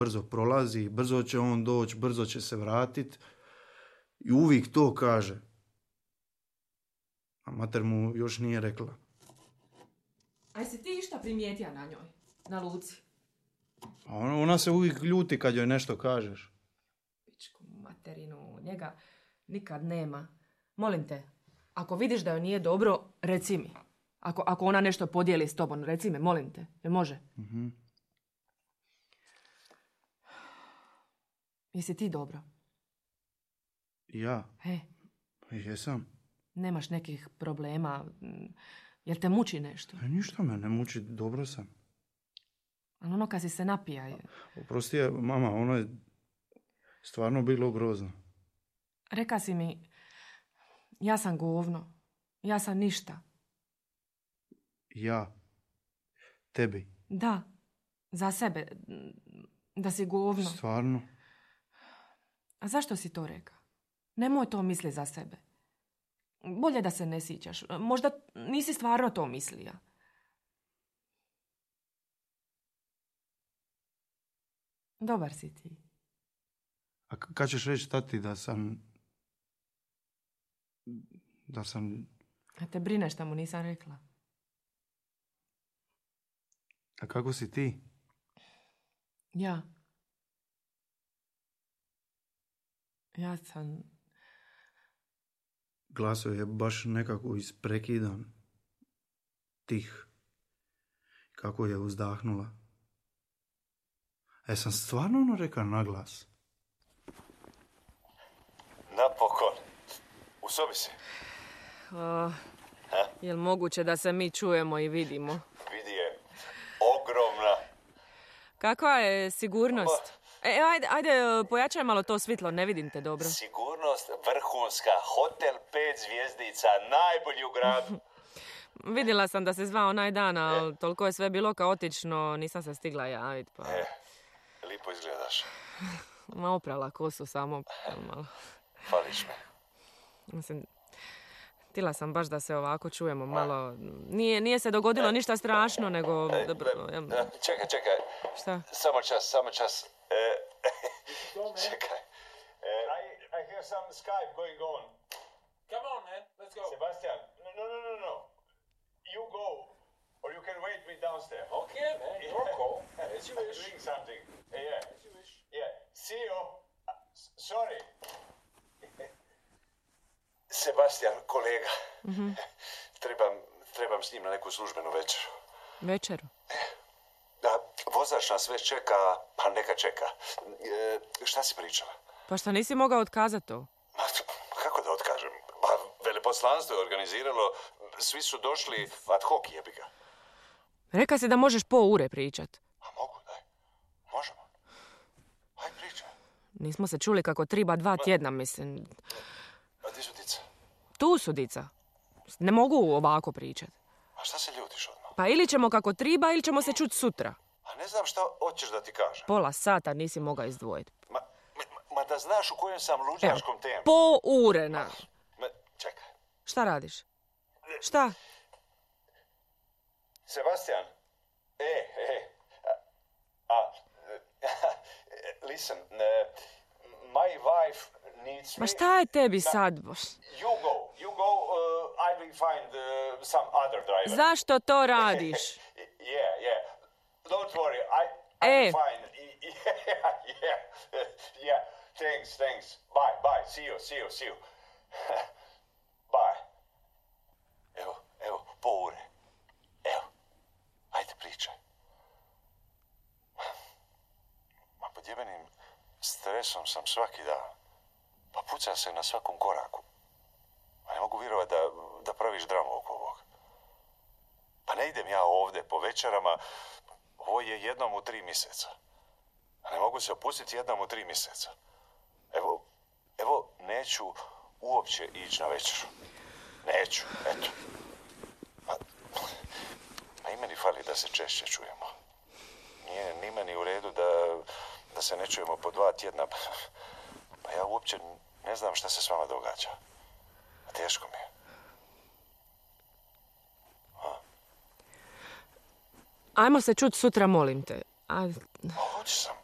brzo prolazi, brzo će on doći, brzo će se vratiti. I uvijek to kaže. A mater mu još nije rekla. Aj si ti išta primijetija na njoj? Na Luci? A ona se uvijek ljuti kad joj nešto kažeš. Pičku materinu, njega nikad nema. Molim te, ako vidiš da joj nije dobro, reci mi. Ako ona nešto podijeli s tobom, reci mi, molim te. Ne može? Jesi ti dobro? Ja? He. Jesam. Nemaš nekih problema? Jel te muči nešto? Ništa me ne muči, dobro sam. Ali ono kad si se napija je... Oprosti, mama, ono je stvarno bilo grozno. Reka si mi, ja sam govno. Ja sam ništa. Ja? Tebi? Da, za sebe. Da si govno. Stvarno? A zašto si to reka? Nemoj to misli za sebe. Bolje da se ne sjećaš. Možda nisi stvarno to mislija. Dobar si ti. A kad ćeš reći tati da sam... A te brine šta mu nisam rekla. A kako si ti? Ja sam... Glaso je baš nekako isprekidan. Tih. Kako je uzdahnula. Sam stvarno ono rekao na glas? Napokon. U sobi si. Jel moguće da se mi čujemo i vidimo? Vidi je. Ogromna. Kakva je sigurnost? Ajde, pojačaj malo to svitlo, ne vidim te dobro. Sigurnost vrhunska. Hotel 5 zvjezdica, najbolji u gradu. Vidjela sam da se zvao onaj dan, ali toliko je sve bilo kaotično, nisam se stigla javiti. Pa... Lipo izgledaš. Ma oprala kosu samo malo. Fališ me. Mislim, htjela sam baš da se ovako čujemo malo. Nije se dogodilo ništa strašno, nego... Čekaj. Šta? Samo čas. Čekaj. I hear some Skype going on. Come on, man. Let's go. Sebastian, no. You go, or you can wait me downstairs. Okay, man. Your call. As you I'm wish. doing something. Yeah. As you wish. Yeah. See you. Sorry. Sebastian, kolega. Mm-hmm. Trebam s njim na neku službenu večeru. Večeru? Da, vozač nas već čeka, pa neka čeka. Šta si pričala? Pa šta nisi mogao otkazati to? Kako da otkažem? Pa veleposlanstvo je organiziralo, svi su došli ad hoc, jebi ga. Reka si da možeš po ure pričat. A mogu, daj. Možemo. Aj, pričaj. Nismo se čuli kako triba 2 tjedna, mislim. A di su dica? Tu su dica. Ne mogu ovako pričat. A šta se ljutiš odmah? Pa ili ćemo kako triba, ili ćemo se čuti sutra. A ne znam šta hoćeš da ti kažem. Pola sata nisi mogao izdvojiti. Ma da znaš u kojem sam luđaškom temu. Po ure, na. Čekaj. Šta radiš? Šta? Sebastian. Listen, my wife needs me... Ma šta je tebi sad? You go, I will find some other driver. Zašto to radiš? Yeah. Don't worry, I will find... Yeah. Thanks. Bye. See you. Bye. Evo, po ure. Evo, ajde pričaj. Ma pod jebenim stresom sam svaki dan. Pa puca se na svakom koraku. Pa ne mogu vjerovati da praviš dramu oko ovog. Pa ne idem ja ovdje po večerama. Ovo je jednom u 3 mjeseca. A ne mogu se opustiti jednom u 3 mjeseca. Evo, neću uopće ići na večeru. Neću, eto. A i meni fali da se češće čujemo. Nije ni meni u redu da se ne čujemo po 2 tjedna. Pa ja uopće ne znam šta se s vama događa. A teško mi je. Ajmo se čuti sutra, molim te. Hoću sam.